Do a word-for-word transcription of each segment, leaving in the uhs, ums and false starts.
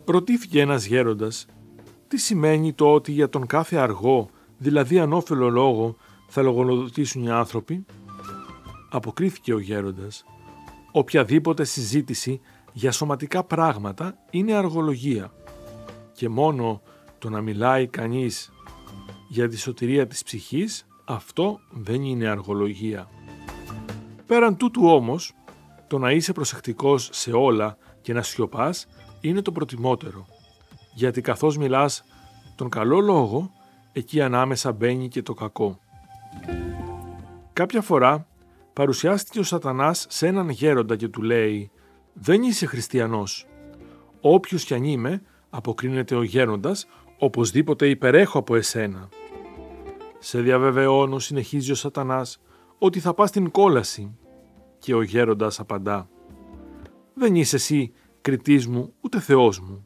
Ρωτήθηκε ένας γέροντας, τι σημαίνει το ότι για τον κάθε αργό, δηλαδή ανώφελο λόγο, θα λογοδοτήσουν οι άνθρωποι? Αποκρίθηκε ο γέροντας, οποιαδήποτε συζήτηση για σωματικά πράγματα είναι αργολογία και μόνο το να μιλάει κανείς για τη σωτηρία της ψυχής, αυτό δεν είναι αργολογία. Πέραν τούτου όμως, το να είσαι προσεκτικός σε όλα και να σιωπάς είναι το προτιμότερο, γιατί καθώς μιλάς τον καλό λόγο, εκεί ανάμεσα μπαίνει και το κακό. Κάποια φορά παρουσιάστηκε ο Σατανάς σε έναν γέροντα και του λέει «Δεν είσαι χριστιανός». «Όποιος κι αν είμαι», αποκρίνεται ο γέροντας, «οπωσδήποτε υπερέχω από εσένα». «Σε διαβεβαιώνω», συνεχίζει ο Σατανάς, «ότι θα πας στην κόλαση». Και ο γέροντας απαντά «Δεν είσαι εσύ κριτής μου, ούτε Θεός μου».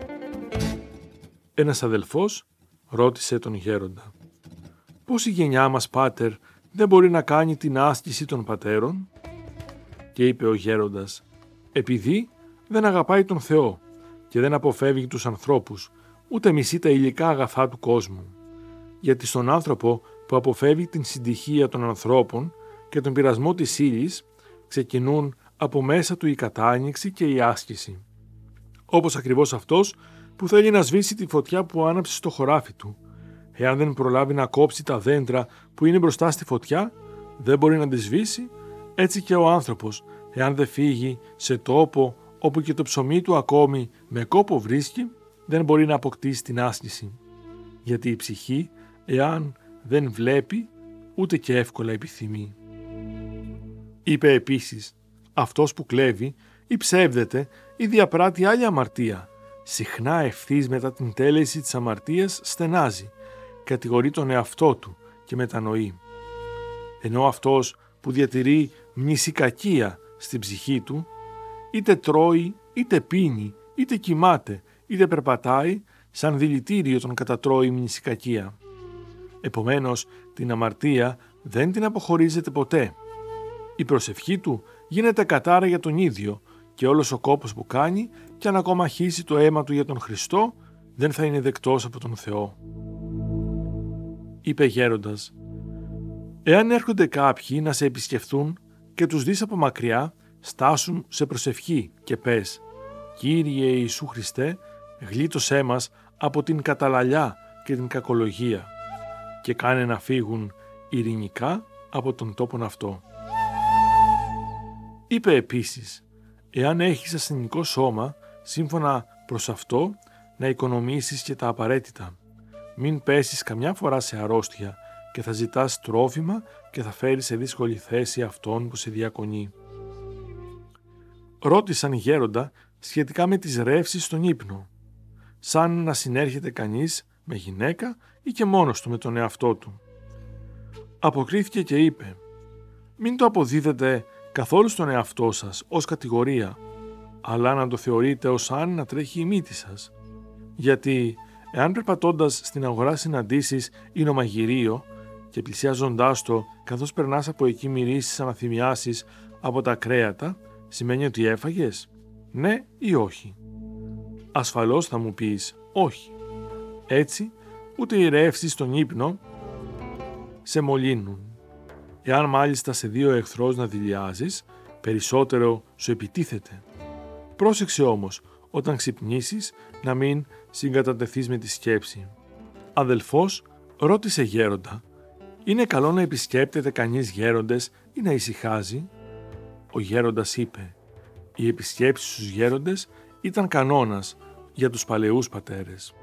Ένας αδελφός ρώτησε τον γέροντα «Πώς η γενιά μας, πάτερ, δεν μπορεί να κάνει την άσκηση των πατέρων?» Και είπε ο γέροντας «Επειδή δεν αγαπάει τον Θεό και δεν αποφεύγει τους ανθρώπους, ούτε μισεί τα υλικά αγαθά του κόσμου. Γιατί στον άνθρωπο που αποφεύγει την συντυχία των ανθρώπων και τον πειρασμό της ύλης, ξεκινούν από μέσα του η κατάνοιξη και η άσκηση. Όπως ακριβώς αυτός που θέλει να σβήσει τη φωτιά που άναψε στο χωράφι του. Εάν δεν προλάβει να κόψει τα δέντρα που είναι μπροστά στη φωτιά, δεν μπορεί να τη σβήσει, έτσι και ο άνθρωπος, εάν δεν φύγει σε τόπο όπου και το ψωμί του ακόμη με κόπο βρίσκει, δεν μπορεί να αποκτήσει την άσκηση. Γιατί η ψυχή, εάν δεν βλέπει, ούτε και εύκολα επιθυμεί. Είπε επίσης, αυτός που κλέβει ή ψεύδεται ή διαπράττει άλλη αμαρτία, συχνά ευθύς μετά την τέλεση της αμαρτίας στενάζει, κατηγορεί τον εαυτό του και μετανοεί. Ενώ αυτός που διατηρεί μνησικακία στην ψυχή του, είτε τρώει, είτε πίνει, είτε κοιμάται, είτε περπατάει, σαν δηλητήριο τον κατατρώει η μνησικακία. Επομένως, την αμαρτία δεν την αποχωρίζεται ποτέ. Η προσευχή του γίνεται κατάρα για τον ίδιο και όλος ο κόπος που κάνει κι αν ακόμα χύσει το αίμα του για τον Χριστό, δεν θα είναι δεκτός από τον Θεό. Είπε γέροντας, εάν έρχονται κάποιοι να σε επισκεφθούν και τους δεις από μακριά, στάσουν σε προσευχή και πες, Κύριε Ιησού Χριστέ, γλίτωσέ μας από την καταλαλιά και την κακολογία και κάνε να φύγουν ειρηνικά από τον τόπον αυτό. Είπε επίσης, εάν έχεις ασθενικό σώμα, σύμφωνα προς αυτό, να οικονομήσεις και τα απαραίτητα. Μην πέσεις καμιά φορά σε αρρώστια και θα ζητάς τρόφιμα και θα φέρεις σε δύσκολη θέση αυτόν που σε διακονεί. Ρώτησαν γέροντα σχετικά με τις ρεύσεις στον ύπνο, σαν να συνέρχεται κανείς με γυναίκα ή και μόνος του με τον εαυτό του. Αποκρίθηκε και είπε, μην το αποδίδετε καθόλου στον εαυτό σας ως κατηγορία, αλλά να το θεωρείτε ως αν να τρέχει η μύτη σας. Γιατί εάν περπατώντας στην αγορά συναντήσεις ινομαγειρίο και πλησιάζοντάς το καθώς περνάς από εκεί μυρίσεις αναθυμιάσεις από τα κρέατα, σημαίνει ότι έφαγες, ναι ή όχι. Ασφαλώς θα μου πεις όχι. Έτσι, ούτε οι ρεύσεις στον ύπνο σε μολύνουν. Εάν μάλιστα σε δύο εχθρός να δειλιάζεις, περισσότερο σου επιτίθεται. Πρόσεξε όμως, όταν ξυπνήσεις, να μην συγκατατεθείς με τη σκέψη. Αδελφός ρώτησε γέροντα, είναι καλό να επισκέπτεται κανείς γέροντες ή να ησυχάζει? Ο γέροντας είπε, η επισκέψη στους γέροντες ήταν κανόνας για τους παλαιούς πατέρες.